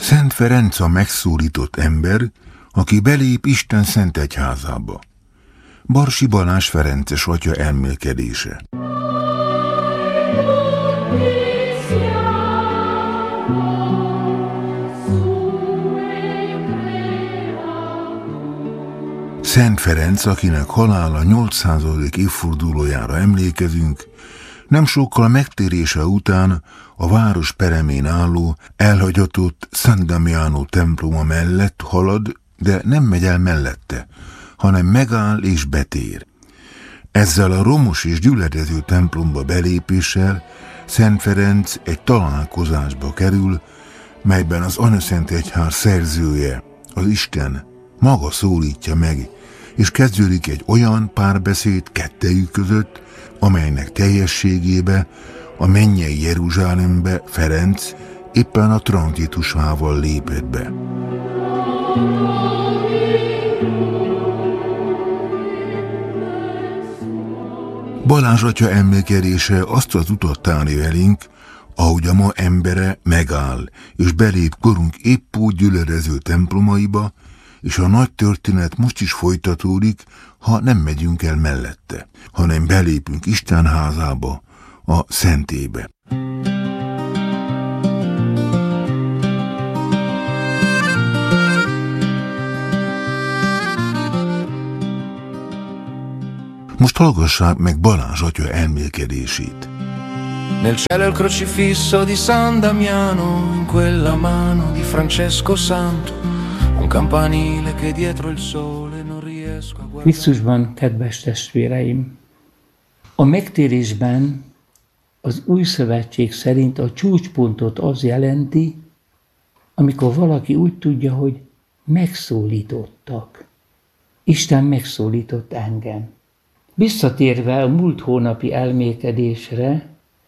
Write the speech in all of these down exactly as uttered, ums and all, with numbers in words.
Szent Ferenc a megszólított ember, aki belép Isten szent egyházába. Barsi Balázs ferences atya elmélkedése. Szent Ferenc, akinek halála nyolcszázadik évfordulójára emlékezünk, nem sokkal megtérése után a város peremén álló, elhagyatott San Damiano temploma mellett halad, de nem megy el mellette, hanem megáll és betér. Ezzel a romos és gyülekező templomba belépéssel Szent Ferenc egy találkozásba kerül, melyben az Anyaszent Egyház szerzője, az Isten maga szólítja meg, és kezdődik egy olyan párbeszéd kettejük között, amelynek teljességébe a mennyei Jeruzsálembe Ferenc éppen a tranzitusával lépett be. Balázs atya emlékedése azt az utat tárja elénk, ahogy a ma embere megáll, és belép korunk épp úgy gyülekező templomaiba, és a nagy történet most is folytatódik, ha nem megyünk el mellette, hanem belépünk Isten házába, a szentébe. Most hallgassák meg Balázs atya elmélkedését. Nel cielo il crocifisso di San Damiano, in quella mano di Francesco Santo, un campanile che dietro il sole non riesco a guardare. Krisztusban, kedves testvéreim, a megtérésben az új szövetség szerint a csúcspontot az jelenti, amikor valaki úgy tudja, hogy megszólítottak. Isten megszólított engem. Visszatérve a múlt hónapi elmélkedésre,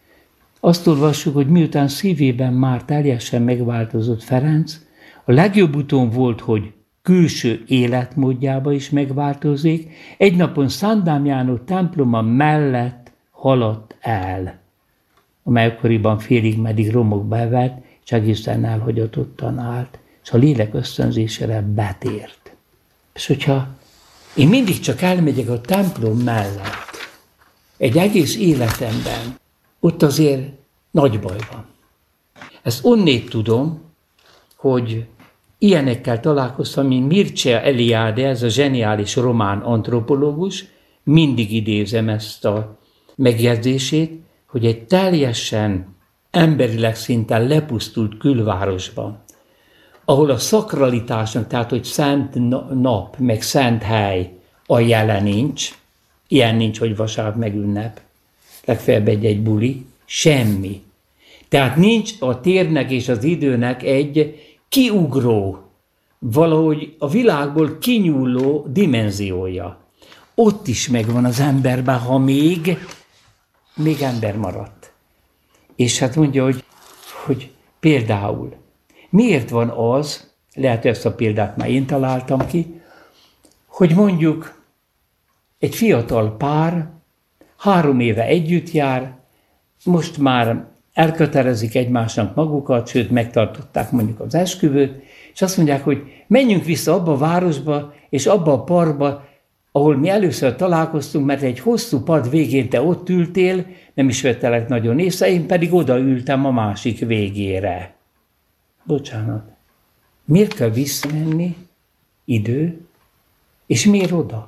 azt olvassuk, hogy miután szívében már teljesen megváltozott Ferenc, a legjobb úton volt, hogy külső életmódjába is megváltozik, egy napon San Damiano temploma mellett haladt el, amely akkoriban félig meddig romokba evett, és egészen elhagyatottan állt, és a lélek ösztönzésére betért. És hogyha én mindig csak elmegyek a templom mellett, egy egész életemben, ott azért nagy baj van. Ezt onnét tudom, hogy ilyenekkel találkoztam, mint Mircea Eliade, ez a zseniális román antropológus, mindig idézem ezt a megjegyzését, hogy egy teljesen emberileg szinten lepusztult külvárosban, ahol a szakralitásnak, tehát hogy szent nap, meg szent hely a jele nincs, ilyen nincs, hogy vasárnap meg ünnep, legfeljebb egy-egy buli, semmi. Tehát nincs a térnek és az időnek egy kiugró, valahogy a világból kinyúló dimenziója. Ott is megvan az emberben, ha még, még ember maradt. És hát mondja, hogy, hogy például, miért van az, lehet, hogy ezt a példát már én találtam ki, hogy mondjuk egy fiatal pár három éve együtt jár, most már elkötelezik egymásnak magukat, sőt megtartották mondjuk az esküvőt, és azt mondják, hogy menjünk vissza abba a városba, és abba a parkba, ahol mi először találkoztunk, mert egy hosszú pad végén te ott ültél, nem is vettelek nagyon észre, én pedig oda ültem a másik végére. Bocsánat, miért kell visszamenni? Idő? És miért oda?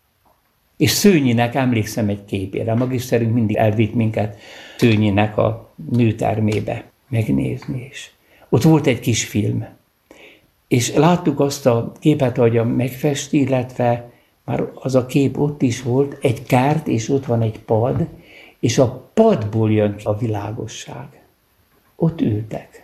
És Szőnyinek emlékszem egy képére, magiszterünk mindig elvitt minket Szőnyinek a nőtermébe megnézni is. Ott volt egy kis film, és láttuk azt a képet, ahogy megfesti, illetve már az a kép ott is volt, egy kert, és ott van egy pad, és a padból jön ki a világosság. Ott ültek.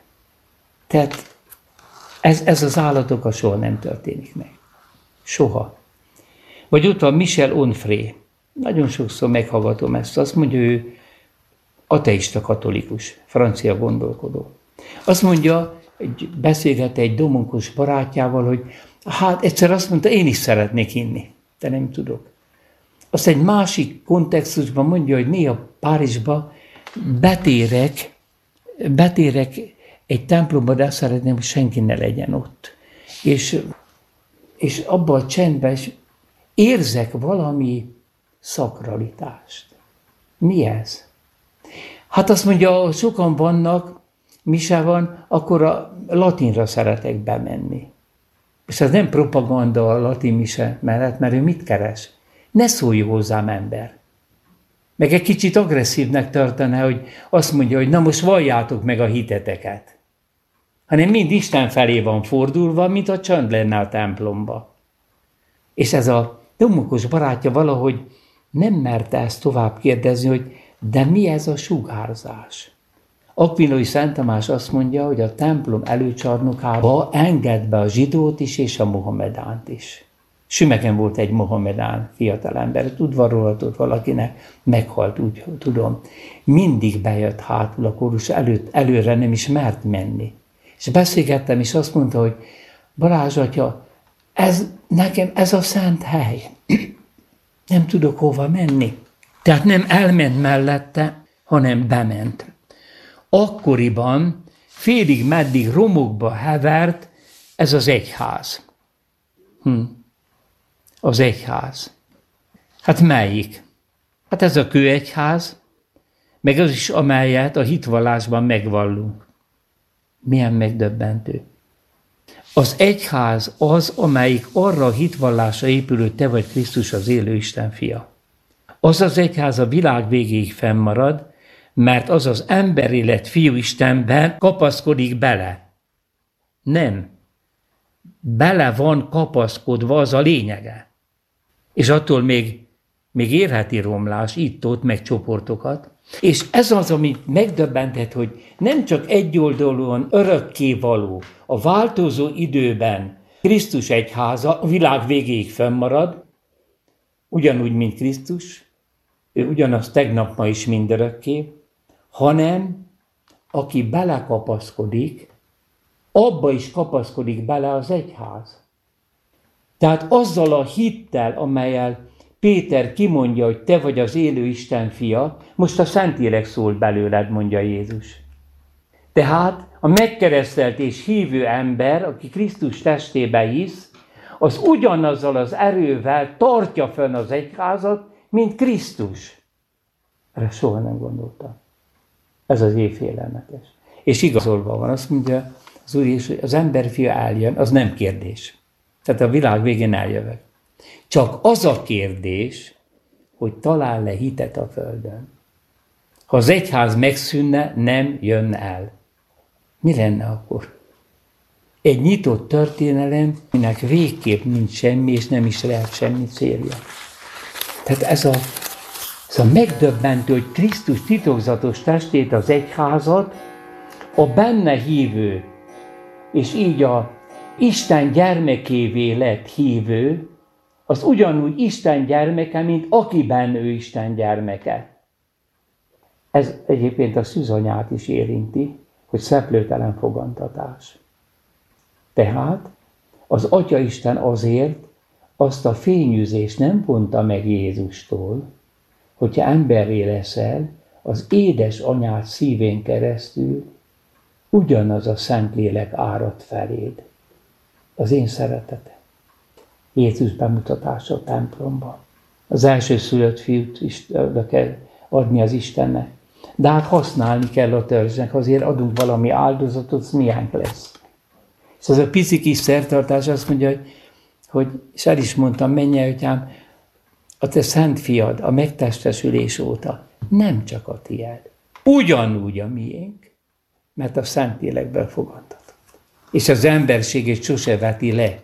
Tehát ez, ez az állatokkal soha nem történik meg. Soha. Vagy ott van Michel Onfray. Nagyon sokszor meghallgatom ezt. Azt mondja, ő ateista katolikus, francia gondolkodó. Azt mondja, egy, beszélgette egy domonkos barátjával, hogy hát egyszer azt mondta, én is szeretnék inni, de nem tudok. Azt egy másik kontextusban mondja, hogy néha Párizsba betérek, betérek egy templomban, de azt szeretném, hogy senki ne legyen ott. És, és abban a csendben érzek valami szakralitást. Mi ez? Hát azt mondja, sokan vannak, mise van, akkor a latinra szeretek bemenni. És ez nem propaganda a latin mise mellett, mert ő mit keres? Ne szólj hozzám, ember. Meg egy kicsit agresszívnek tartaná, hogy azt mondja, hogy na most valljátok meg a hiteteket. Hanem mind Isten felé van fordulva, mint a csönd lenne a templomba. És ez a domokos barátja valahogy nem merte ezt tovább kérdezni, hogy de mi ez a sugárzás? Akvinói Szent Tamás azt mondja, hogy a templom előcsarnokába enged be a zsidót is és a mohamedánt is. Sümegen volt egy mohamedán fiatalember, udvarolhatott valakinek, meghalt, úgy tudom. Mindig bejött hátul a kórus előtt, előre nem is mert menni. És beszélgettem, és azt mondta, hogy Balázs atya, ez, nekem ez a szent hely. Nem tudok hova menni. Tehát nem elment mellette, hanem bement. Akkoriban félig meddig romokba hevert ez az egyház. Hm. Az egyház. Hát melyik? Hát ez a kőegyház, meg az is, amelyet a hitvallásban megvallunk. Milyen megdöbbentő. Az egyház az, amelyik arra a hitvallásra épül, hogy te vagy Krisztus az élő Isten fia. Az az egyház a világ végéig fennmarad, mert az az emberi lett fiú Istenben kapaszkodik bele. Nem. Bele van kapaszkodva, az a lényege. És attól még, még érheti romlás, itt-ott, meg csoportokat. És ez az, amit megdöbbentett, hogy nem csak egyoldalúan örökké való, a változó időben Krisztus egyháza a világ végéig fennmarad, ugyanúgy, mint Krisztus, ő ugyanaz tegnap, ma is mindörökké, hanem aki belekapaszkodik, abba is kapaszkodik bele az egyház. Tehát azzal a hittel, amellyel Péter kimondja, hogy te vagy az élő Isten fia, most a Szentlélek szól belőled, mondja Jézus. Tehát a megkeresztelt és hívő ember, aki Krisztus testébe hisz, az ugyanazzal az erővel tartja fenn az egyházat, mint Krisztus. Erre soha nem gondoltam. Ez az éjfélelmetes. És igazolva van, azt mondja az Úr Jézus, hogy az emberfia eljön, az nem kérdés. Tehát a világ végén eljövök. Csak az a kérdés, hogy talál le hitet a földön. Ha az egyház megszűnne, nem jön el. Mi lenne akkor? Egy nyitott történelem, aminek végképp nincs semmi, és nem is lehet semmi célja. Tehát ez a, ez a megdöbbentő, hogy Krisztus titokzatos testét, az egyházat, a benne hívő, és így a Isten gyermekévé lett hívő, az ugyanúgy Isten gyermeke, mint akiben ő Isten gyermeke. Ez egyébként a szűzanyát is érinti, hogy szeplőtelen fogantatás. Tehát az Atyaisten azért azt a fényűzést nem vonta meg Jézustól, hogyha emberré leszel, az édes anyád szívén keresztül ugyanaz a Szentlélek árad feléd. Az én szeretetem. Jézus bemutatása a templomban. Az első szülött fiút is oda kell adni az Istennek. De hát használni kell a törzsnek, azért adunk valami áldozatot, az miánk lesz. És ez a pici kis szertartás azt mondja, hogy, hogy és el is mondtam, mennyei atyám, a te szent fiad a megtestesülés óta nem csak a tiéd, ugyanúgy a miénk, mert a Szentlélekből fogadtatott. És az emberségét sose veti le.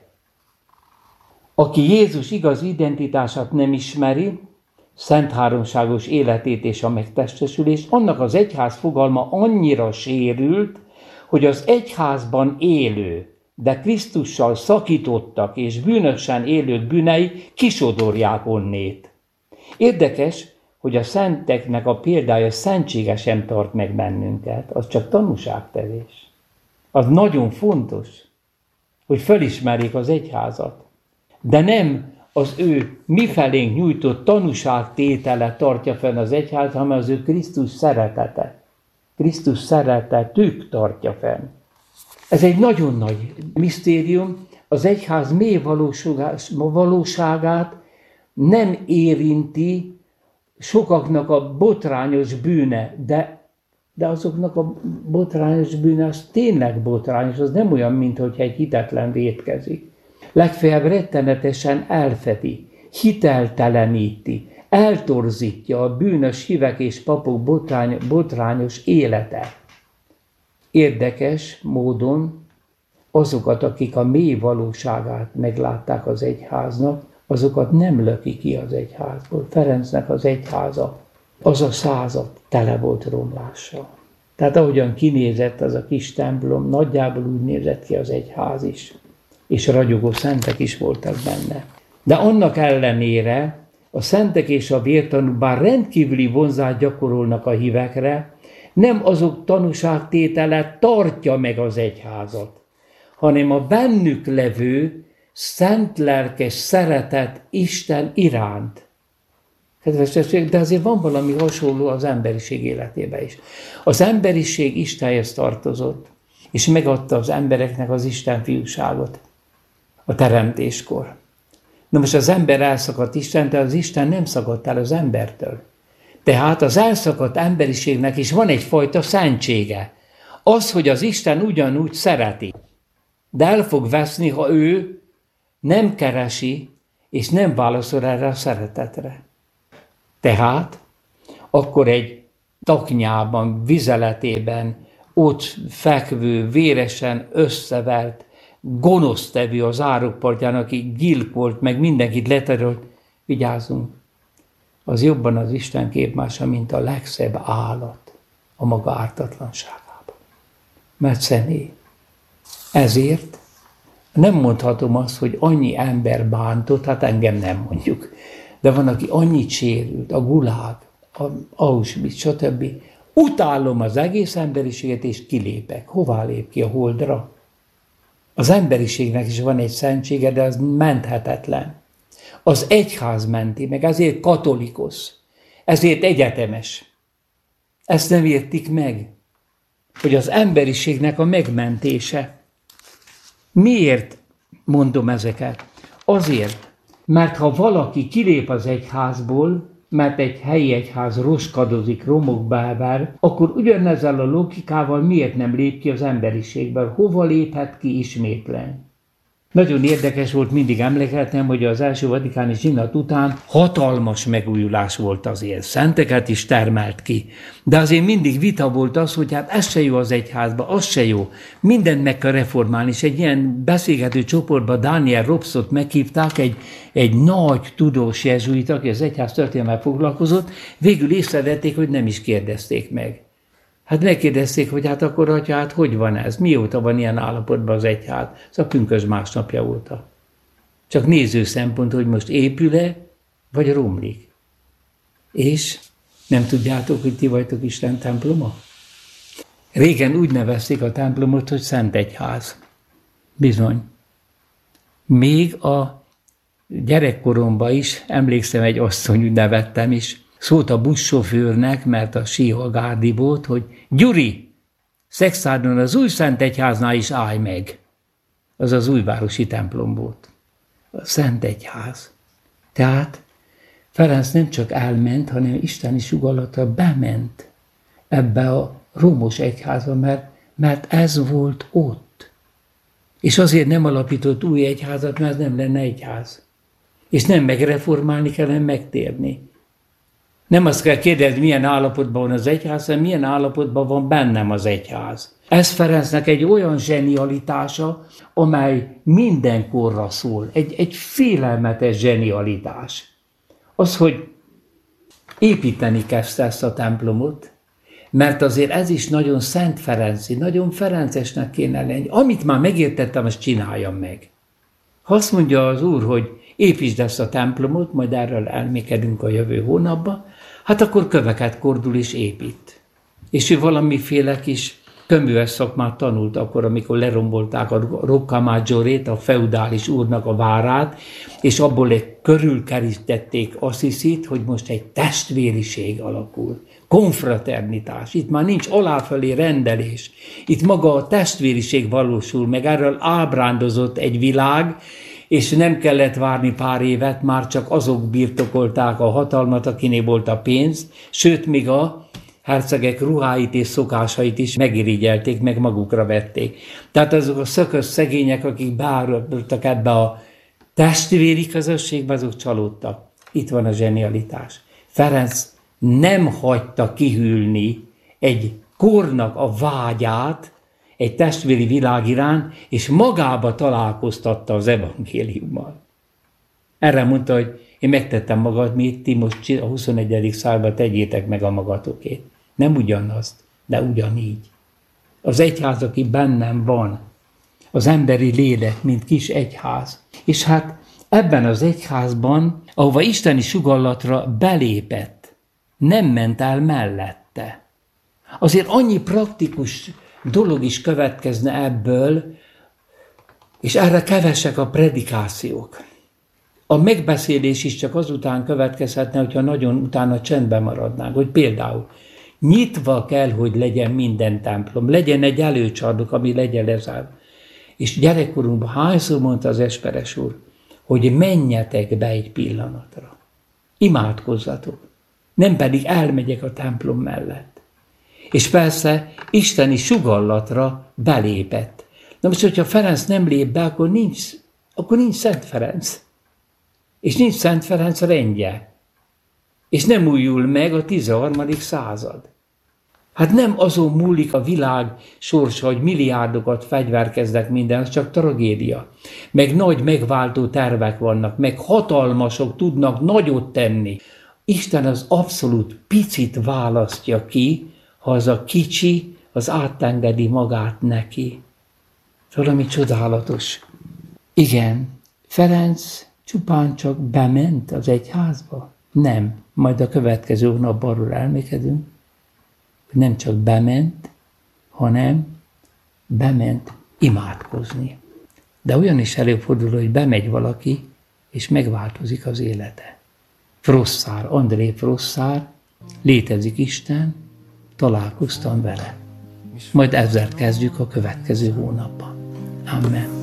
Aki Jézus igaz identitását nem ismeri, szent háromságos életét és a megtestesülést, annak az egyház fogalma annyira sérült, hogy az egyházban élő, de Krisztussal szakítottak és bűnösen élők bűnei kisodorják onnét. Érdekes, hogy a szenteknek a példája szentségesen tart meg bennünket, az csak tanúságtevés. Az nagyon fontos, hogy felismerjék az egyházat. De nem az ő mifelénk nyújtott tanúságtétele tartja fenn az egyház, hanem az ő Krisztus szeretete. Krisztus szeretetük tartja fenn. Ez egy nagyon nagy misztérium, az egyház mély valóságát nem érinti sokaknak a botrányos bűne, de, de azoknak a botrányos bűne az tényleg botrányos, az nem olyan, mint hogyha egy hitetlen vétkezik. Legfeljebb rettenetesen elfedi, hitelteleníti, eltorzítja a bűnös hívek és papok botrány, botrányos élete. Érdekes módon azokat, akik a mély valóságát meglátták az egyháznak, azokat nem löki ki az egyházból. Ferencnek az egyháza, az a század tele volt romlással. Tehát ahogyan kinézett az a kis templom, nagyjából úgy nézett ki az egyház is. És ragyogó szentek is voltak benne. De annak ellenére a szentek és a vértanúk bár rendkívüli vonzát gyakorolnak a hívekre, nem azok tanúságtétele tartja meg az egyházat, hanem a bennük levő szent lelkes szeretet Isten iránt. Kedves testvérek, de azért van valami hasonló az emberiség életében is. Az emberiség Istenhez tartozott, és megadta az embereknek az Isten fiúságot a teremtéskor. Na most az ember elszakadt Istentől, az Isten nem szakadt el az embertől. Tehát az elszakadt emberiségnek is van egyfajta szentsége. Az, hogy az Isten ugyanúgy szereti, de el fog veszni, ha ő nem keresi, és nem válaszol erre a szeretetre. Tehát akkor egy taknyában, vizeletében, ott fekvő, véresen összevert, gonosztevő az árokpartján, aki gyilkolt, meg mindenkit leterolt, vigyázzunk, az jobban az Isten képmása, mint a legszebb állat a maga ártatlanságában. Mert személy. Ezért nem mondhatom azt, hogy annyi ember bántott, hát engem nem mondjuk, de van, aki annyit sérült, a Gulág, a Auschwitz, stb. Utálom az egész emberiséget, és kilépek. Hová lép ki? A holdra? Az emberiségnek is van egy szentsége, de az menthetetlen. Az egyház menti meg, ezért katolikus, ezért egyetemes. Ezt nem értik meg, hogy az emberiségnek a megmentése. Miért mondom ezeket? Azért, mert ha valaki kilép az egyházból, mert egy helyi egyház roskadozik, romokba elver, akkor ugyanezzel a logikával miért nem lép ki az emberiségből? Hova léphet ki ismétlen? Nagyon érdekes volt, mindig emlékeztem, hogy az első vatikáni zsinat után hatalmas megújulás volt azért. Szenteket is termelt ki. De azért mindig vita volt az, hogy hát ez se jó az egyházba, az se jó. Mindent meg kell reformálni, és egy ilyen beszélgető csoportban Daniel Robsot meghívták, egy, egy nagy tudós jezsuita, aki az egyház történelemmel foglalkozott, végül észrevették, hogy nem is kérdezték meg. Hát megkérdezték, hogy hát akkor, atya, hát hogy van ez? Mióta van ilyen állapotban az egyház? Ez a pünkösd másnapja óta. Csak néző szempont, hogy most épül-e, vagy romlik. És nem tudjátok, hogy ti vagytok Isten temploma? Régen úgy nevezték a templomot, hogy Szent Egyház. Bizony. Még a gyerekkoromban is, emlékszem, egy asszony, úgy nevettem is, szólt a buszsofőrnek, mert a síha gárdi volt, hogy Gyuri, Szexárdon az új Szent Egyháznál is állj meg. Az az újvárosi templom volt. A Szent Egyház. Tehát Ferenc nem csak elment, hanem isteni sugallata bement ebbe a romos egyházba, mert, mert ez volt ott. És azért nem alapított új egyházat, mert nem lenne egyház. És nem megreformálni kell, hanem megtérni. Nem azt kell kérdezni, milyen állapotban van az egyház, hanem milyen állapotban van bennem az egyház. Ez Ferencnek egy olyan zsenialitása, amely mindenkorra szól. Egy, egy félelmetes zsenialitás. Az, hogy építeni kezdte ezt a templomot, mert azért ez is nagyon Szent Ferenci, nagyon ferencesnek kéne lenni. Amit már megértettem, azt csináljam meg. Ha azt mondja az Úr, hogy építsd ezt a templomot, majd erről elmékedünk a jövő hónapban, hát akkor köveket kordul és épít. És ő valamiféle kis köműves szakmát tanult akkor, amikor lerombolták a Rocca Maggiorét, a feudális úrnak a várát, és abból egy körülkerítették Assisit, hogy most egy testvériség alakul. Konfraternitás. Itt már nincs aláfelé rendelés. Itt maga a testvériség valósul meg. Erről ábrándozott egy világ, és nem kellett várni pár évet, már csak azok birtokolták a hatalmat, akinél volt a pénz, sőt, még a hercegek ruháit és szokásait is megirigyelték, meg magukra vették. Tehát azok a szökös szegények, akik beárultak ebbe a testvéri közösségbe, azok csalódtak. Itt van a zsenialitás. Ferenc nem hagyta kihűlni egy kornak a vágyát egy testvéri világ iránt, és magába találkoztatta az evangéliummal. Erre mondta, hogy én megtettem magadmét, ti most a huszonegyedik században tegyétek meg a magatokét. Nem ugyanazt, de ugyanígy. Az egyház, aki bennem van, az emberi lélek, mint kis egyház. És hát ebben az egyházban, ahova isteni sugallatra belépett, nem ment el mellette. Azért annyi praktikus dolog is következne ebből, és erre kevesek a predikációk. A megbeszélés is csak azután következhetne, hogyha nagyon utána csendben maradnánk, hogy például nyitva kell, hogy legyen minden templom, legyen egy előcsarnok, ami legyen lezárva. És gyerekkorunkban hányszor mondta az Esperes úr, hogy menjetek be egy pillanatra, imádkozzatok, nem pedig elmegyek a templom mellett. És persze isteni sugallatra belépett. Na most, hogyha Ferenc nem lép be, akkor nincs, akkor nincs Szent Ferenc. És nincs Szent Ferenc rendje. És nem újul meg a tizenharmadik század. Hát nem azon múlik a világ sorsa, hogy milliárdokat fegyverkeznek minden, az csak tragédia. Meg nagy megváltó tervek vannak, meg hatalmasok tudnak nagyot tenni. Isten az abszolút picit választja ki, ha az a kicsi, az átengedi magát neki. Valami csodálatos. Igen, Ferenc csupán csak bement az egyházba? Nem. Majd a következő napban arról elmékedünk, hogy nem csak bement, hanem bement imádkozni. De olyan is előfordul, hogy bemegy valaki, és megváltozik az élete. Frosszár, André Frosszár, létezik Isten, találkoztam vele. Majd ezzel kezdjük a következő hónapban. Amen.